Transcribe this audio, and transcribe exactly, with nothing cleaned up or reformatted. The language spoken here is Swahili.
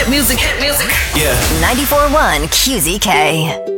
music, hit music. Yeah. ninety-four point one Q Z K.